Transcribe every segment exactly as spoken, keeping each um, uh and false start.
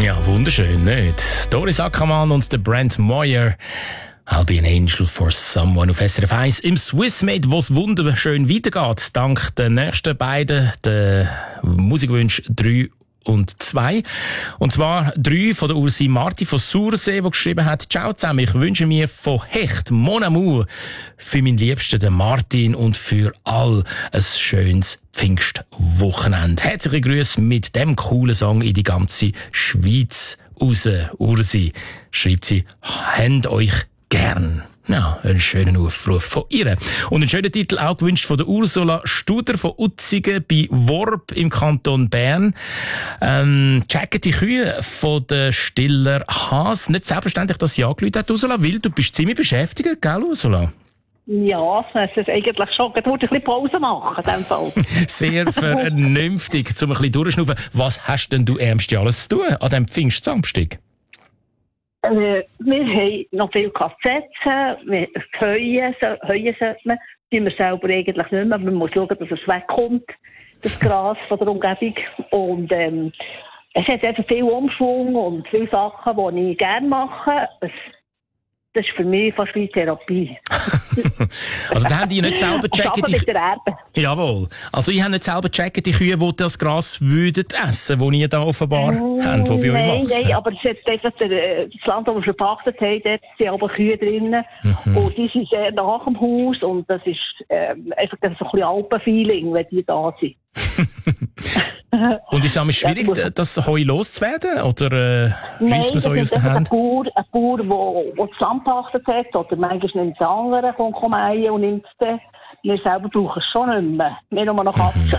Ja, wunderschön, nicht? Doris Ackermann und der Brent Moyer. I'll be an angel for someone auf S R F eins im Swissmade, wo es wunderschön weitergeht. Dank den nächsten beiden, den Musikwünsch drei und zwei. Und zwar drei von der Ursi Marti von Sursee, die geschrieben hat: Ciao zusammen, ich wünsche mir von Hecht, Mon Amour, für meinen Liebsten, den Martin, und für all ein schönes Pfingstwochenende. Herzliche Grüße mit dem coolen Song in die ganze Schweiz raus, Ursi. Schreibt sie, habt euch gern. Ja, einen schönen Aufruf von ihr. Und einen schönen Titel auch gewünscht von der Ursula Studer von Utzigen bei Worb im Kanton Bern. Ähm, checken die Kühe von der Stiller Haas. Nicht selbstverständlich, dass sie angerufen hat, Ursula, weil du bist ziemlich beschäftigt, gell, Ursula? Ja, es ist eigentlich schon. Ich wollte ein bisschen Pause machen, in dem Fall. Sehr vernünftig, um ein bisschen durchschnaufen. Was hast denn du ärmste alles zu tun an diesem Pfingstsamstag? Äh, wir haben noch viel Kassetten, wir heuen, heuen sollte man, die wir selber eigentlich nicht mehr, man muss schauen, dass es wegkommt, das Gras von der Umgebung. Und ähm, es hat einfach viel Umschwung und viele Sachen, die ich gerne mache. Es, das ist für mich fast wie Therapie. Also da haben die nicht selber gecheckt. Die... mit der Erde. Jawohl. Also ich habe nicht selber gecheckt, die Kühe, die das Gras würden essen, das ihr da offenbar mm, habt, die bei nein, euch wachsen. Nein, aber es ist einfach der, das Land, das wir verpachtet haben, dort sind aber Kühe drinnen. Mhm. Und die sind sehr nach dem Haus und das ist ähm, einfach so ein bisschen Alpenfeeling, wenn die da sind. Und ist es auch schwierig, ja, das Heu loszuwerden? Oder äh, reißt man so aus der Hand? Ein Bauer, ein Bauer, der, der das Land gepachtet hat, oder manchmal nimmt es andere, kommt kommen und nimmt es dann. Wir selber brauchen es schon nicht mehr. Wir nur noch Katzen.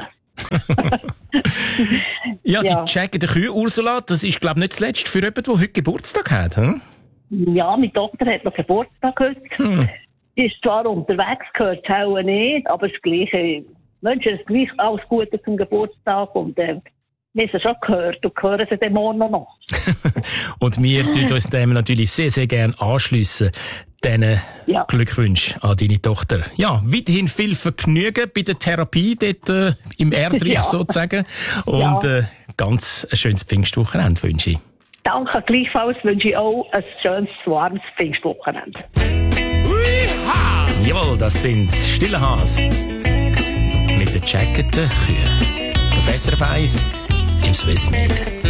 ja, die ja. checken die Kühe, Ursula, das ist, glaube ich, nicht zuletzt für jemanden, der heute Geburtstag hat. Hm? Ja, meine Tochter hat noch Geburtstag heute. Hm. Die ist zwar unterwegs, gehört es auch nicht, aber das Gleiche. Wünsche es gleich alles Gute zum Geburtstag und äh, wir haben es schon gehört und hören sie dann morgen noch. Und wir tun uns dem natürlich sehr, sehr gerne anschliessen. Diesen ja. Glückwunsch an deine Tochter. Ja, weiterhin viel Vergnügen bei der Therapie dort äh, im Erdreich ja. sozusagen. Und ja. äh, ganz ein schönes Pfingstwochenende wünsche ich. Danke, gleichfalls wünsche ich auch ein schönes, warmes Pfingstwochenende. Jawohl, das sind Stille Haas mit den Jacketen Kühen. Auf S R F eins im Swissmade.